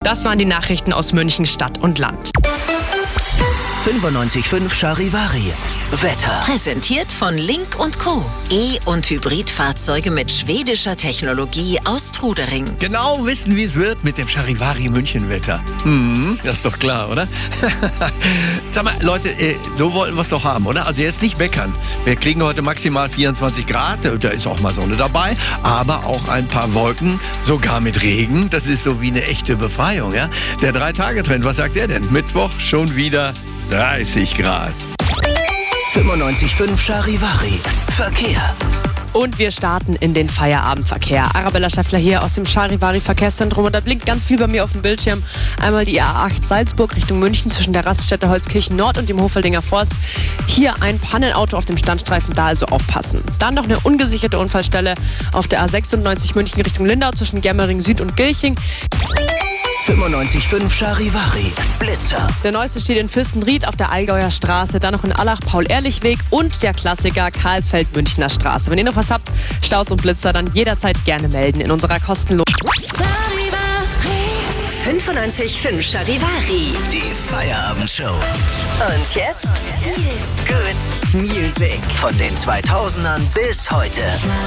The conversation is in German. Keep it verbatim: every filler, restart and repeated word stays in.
Das waren die Nachrichten aus München, Stadt und Land. fünfundneunzig Komma fünf Charivari. Wetter. Präsentiert von Link und Co. E- und Hybridfahrzeuge mit schwedischer Technologie aus Trudering. Genau wissen, wie es wird mit dem Charivari München-Wetter. Hm, das ist doch klar, oder? Sag mal, Leute, äh, so wollten wir es doch haben, oder? Also jetzt nicht meckern. Wir kriegen heute maximal vierundzwanzig Grad, da ist auch mal Sonne dabei, aber auch ein paar Wolken, sogar mit Regen. Das ist so wie eine echte Befreiung, ja? Der Drei-Tage-Trend, was sagt der denn? Mittwoch schon wieder dreißig Grad. fünfundneunzig Komma fünf Charivari. Verkehr. Und wir starten in den Feierabendverkehr. Arabella Schäffler hier aus dem Charivari Verkehrszentrum und da blinkt ganz viel bei mir auf dem Bildschirm. Einmal die A acht Salzburg Richtung München zwischen der Raststätte Holzkirchen Nord und dem Hofeldinger Forst. Hier ein Pannenauto auf dem Standstreifen, da also aufpassen. Dann noch eine ungesicherte Unfallstelle auf der A sechsundneunzig München Richtung Lindau zwischen Germering Süd und Gilching. fünfundneunzig Komma fünf Charivari. Blitzer. Der neueste steht in Fürstenried auf der Allgäuer Straße, dann noch in Allach Paul-Ehrlich-Weg und der Klassiker Karlsfeld-Münchner Straße. Wenn ihr noch was habt, Staus und Blitzer, dann jederzeit gerne melden in unserer kostenlosen fünfundneunzig Komma fünf Charivari. Die Feierabendshow. Und jetzt Good Music. Von den zweitausendern bis heute.